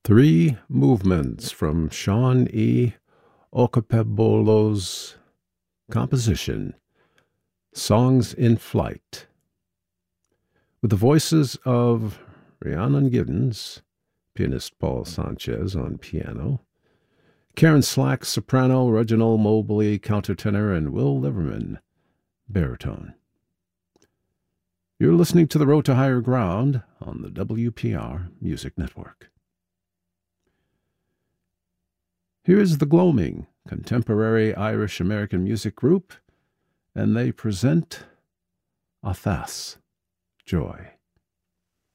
Three movements from Sean E. Okapebolo's composition, Songs in Flight, with the voices of Rhiannon Giddens, pianist Paul Sanchez on piano, Karen Slack, soprano, Reginald Mobley, countertenor, and Will Liverman, baritone. You're listening to The Road to Higher Ground on the WPR Music Network. Here's the Gloaming, contemporary Irish-American music group, and they present Athas, Joy.